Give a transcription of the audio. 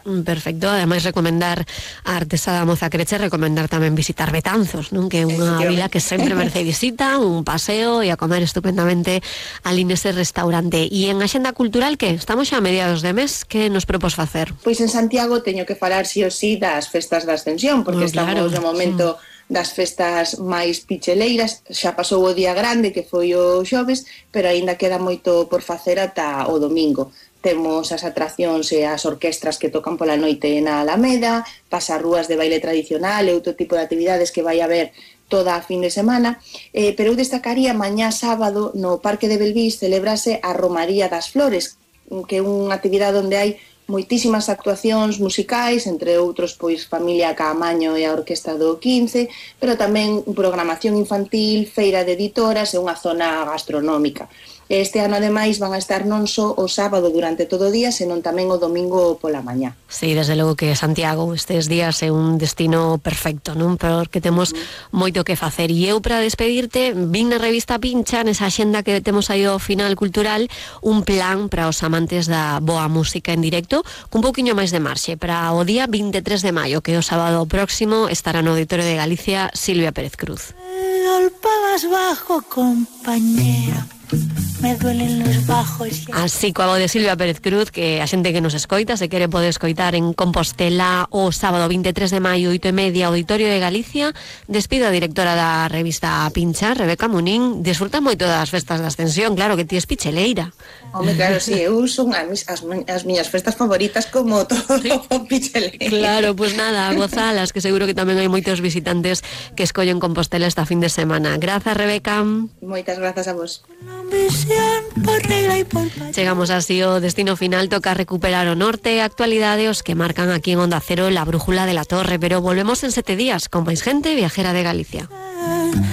Perfecto, ademais recomendar a Artesa da Moza Creche, recomendar tamén visitar Betanzos, non? Que é unha vila que sempre merece visita, un paseo e a comer estupendamente ali nese restaurante. E en Axenda Cultural, que estamos xa a mediados de mes, que nos propós facer? Pois en Santiago teño que falar sí o sí das festas da Ascensión, porque estamos no momento das festas máis picheleiras. Xa pasou o día grande, que foi o xoves, pero aínda queda moito por facer ata o domingo. Temos as atraccións e as orquestras que tocan pola noite na Alameda, pasarrúas de baile tradicional e outro tipo de actividades que vai haber toda a fin de semana, pero eu destacaría mañá sábado no Parque de Belvís celebrase a Romaría das Flores, que é unha actividade onde hai moitísimas actuacións musicais, entre outros pois Familia Caamaño e a Orquesta do 15, pero tamén programación infantil, feira de editoras e unha zona gastronómica. Este ano, ademais, van a estar non só o sábado durante todo o día, senón tamén o domingo pola mañá. Sí, desde logo que Santiago estes días é un destino perfecto, non? Porque temos moito que facer. E eu, para despedirte, vin na revista Pincha, nesa axenda que temos aí ao final cultural, un plan para os amantes da boa música en directo, cun pouquiño máis de marxe. Para o día 23 de maio, que é o sábado próximo, estará no Auditorio de Galicia Silvia Pérez Cruz. Golpabas bajo, compañera. Me duelen los bajos. Así coa voz de Silvia Pérez Cruz, que a xente que nos escoita, se quere pode escoitar en Compostela o sábado 23 de maio, 8:30, Auditorio de Galicia. Despido a directora da revista Pincha, Rebeca Munín. Disfruta moito das festas da Ascensión, claro que ti es picheleira. Home, claro, sí, eu son as miñas festas favoritas como todo picheleira. Claro, pues nada, a gozalas, que seguro que tamén hai moitos visitantes que escollen Compostela esta fin de semana. Grazas, Rebeca. Moitas grazas a vos. Chegamos así ao destino final. Toca recuperar o norte, actualidade, os que marcan aquí en Onda Cero la brújula de la Torre, pero volvemos en 7 días con máis gente viajera de Galicia.